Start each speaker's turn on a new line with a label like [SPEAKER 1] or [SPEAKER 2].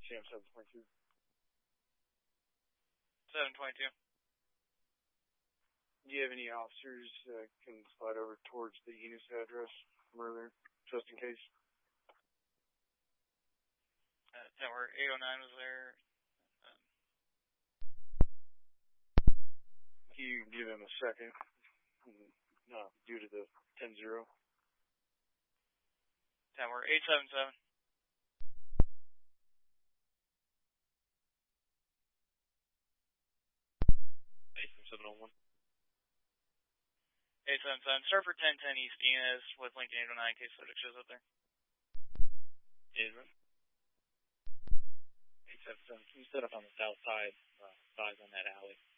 [SPEAKER 1] CM 722.
[SPEAKER 2] 722.
[SPEAKER 1] Do you have any officers that can slide over towards the Enos address from earlier, just in case?
[SPEAKER 2] Tower 809 was there.
[SPEAKER 1] Can you give him a second? Due to the 10-0.
[SPEAKER 2] Tower 877.
[SPEAKER 1] 701.
[SPEAKER 2] 877. Start for 1010 East Enos with Lincoln 809 in case Sodic shows up there.
[SPEAKER 1] Is it? 877. Can you set up on the south side, on that alley?